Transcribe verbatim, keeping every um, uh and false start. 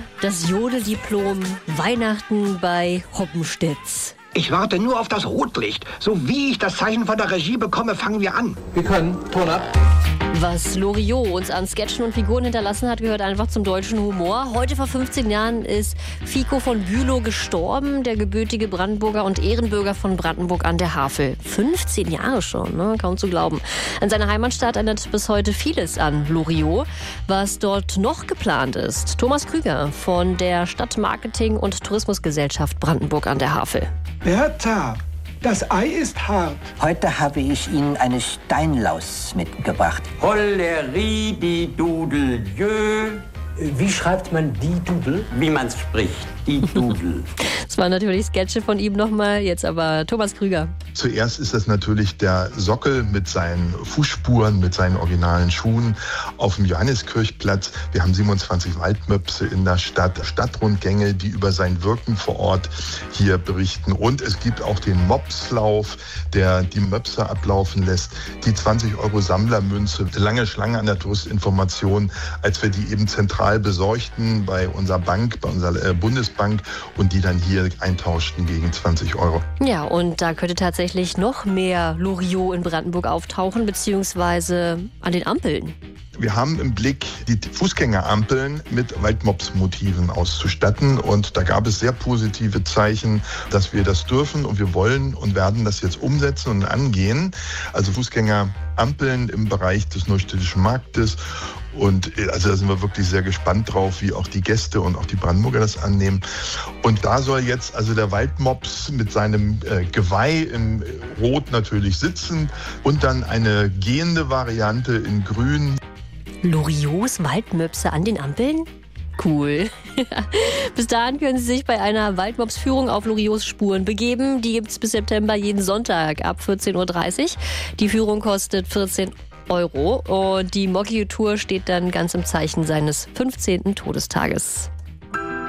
das Jodeldiplom, Weihnachten bei Hoppenstedt. Ich warte nur auf das Rotlicht. So wie ich das Zeichen von der Regie bekomme, fangen wir an. Wir können. Ton ab. Was Loriot uns an Sketchen und Figuren hinterlassen hat, gehört einfach zum deutschen Humor. Heute vor fünfzehn Jahren ist Fico von Bülow gestorben, der gebürtige Brandenburger und Ehrenbürger von Brandenburg an der Havel. fünfzehn Jahre schon, ne? Kaum zu glauben. An seiner Heimatstadt erinnert bis heute vieles an Loriot. Was dort noch geplant ist, Thomas Krüger von der Stadtmarketing- und Tourismusgesellschaft Brandenburg an der Havel. Bertha, das Ei ist hart. Heute habe ich Ihnen eine Steinlaus mitgebracht. Hollerie die Dudel, jö. Wie schreibt man die Dudel? Wie man's spricht, die Dudel. Das waren natürlich Sketche von ihm nochmal, jetzt aber Thomas Krüger. Zuerst ist das natürlich der Sockel mit seinen Fußspuren, mit seinen originalen Schuhen auf dem Johanniskirchplatz. Wir haben siebenundzwanzig Waldmöpse in der Stadt, Stadtrundgänge, die über sein Wirken vor Ort hier berichten. Und es gibt auch den Mopslauf, der die Möpse ablaufen lässt. Die zwanzig Euro Sammlermünze, lange Schlange an der Touristinformation, als wir die eben zentral besorgten bei unserer Bank, bei unserer äh, Bundesbank und die dann hier eintauschten gegen zwanzig Euro. Ja, und da könnte tatsächlich noch mehr Loriot in Brandenburg auftauchen, beziehungsweise an den Ampeln. Wir haben im Blick, die Fußgängerampeln mit Waldmops-Motiven auszustatten. Und da gab es sehr positive Zeichen, dass wir das dürfen. Und wir wollen und werden das jetzt umsetzen und angehen. Also Fußgängerampeln im Bereich des Neustädtischen Marktes. Und also da sind wir wirklich sehr gespannt drauf, wie auch die Gäste und auch die Brandenburger das annehmen. Und da soll jetzt also der Waldmops mit seinem äh, Geweih in Rot natürlich sitzen und dann eine gehende Variante in Grün. Loriots Waldmöpse an den Ampeln? Cool. Bis dahin können Sie sich bei einer Waldmops-Führung auf Loriots Spuren begeben. Die gibt es bis September jeden Sonntag ab vierzehn Uhr dreißig. Die Führung kostet vierzehn Euro und die Moggi-Tour steht dann ganz im Zeichen seines fünfzehnten Todestages.